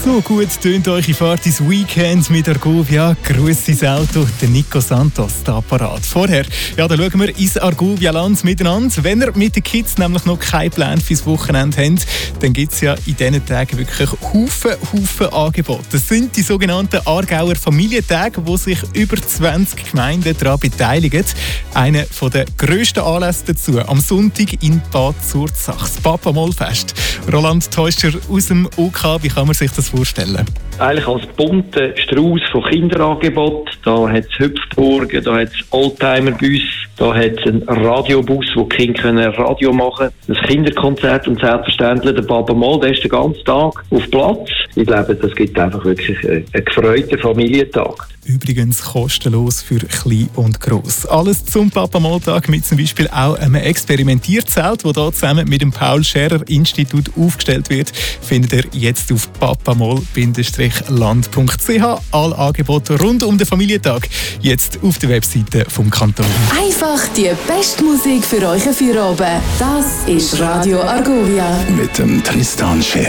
So gut tönt eure Fahrt ins Weekend mit Argovia. Grüß ins Auto, der Nico Santos, der Apparat. Vorher, da schauen wir ins Argovia-Land miteinander. Wenn ihr mit den Kids nämlich noch keinen Plan fürs Wochenende habt, dann gibt es ja in diesen Tagen wirklich Haufen Angebote. Das sind die sogenannten Aargauer Familientage, wo sich über 20 Gemeinden daran beteiligen. Einer der grössten Anlässe dazu am Sonntag in Bad Zurzach, das Papa-Moll-Fest. Roland Teuscher aus dem OK, wie kann man sich das vorstellen? Eigentlich als bunter Strauß von Kinderangeboten. Da hat es Hüpfburgen, da hat es Oldtimer-Bus, da hat es einen Radiobus, wo die Kinder Radio machen können. Ein Kinderkonzert und selbstverständlich der Papa Moll, der ist den ganzen Tag auf Platz. Ich glaube, das gibt einfach wirklich einen gefreuten Familientag. Übrigens kostenlos für Klein und Gross. Alles zum Papa-Moll-Tag mit zum Beispiel auch einem Experimentierzelt, das hier zusammen mit dem Paul-Scherrer-Institut aufgestellt wird, findet ihr jetzt auf papamoll-land.ch. Alle Angebote rund um den Familientag jetzt auf der Webseite vom Kanton. Einfach die beste Musik für euch Feierabend. Das ist Radio Argovia. Mit dem Tristan Scherrer.